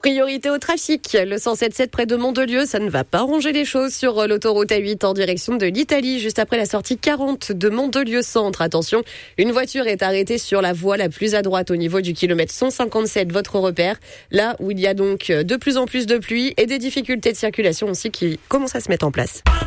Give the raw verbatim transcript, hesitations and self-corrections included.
Priorité au trafic. Le cent sept sept près de Mandelieu, ça ne va pas arranger les choses sur l'autoroute A huit en direction de l'Italie, juste après la sortie quarante de Mandelieu Centre. Attention, une voiture est arrêtée sur la voie la plus à droite au niveau du kilomètre cent cinquante-sept, votre repère. Là où il y a donc de plus en plus de pluie et des difficultés de circulation aussi qui commencent à se mettre en place.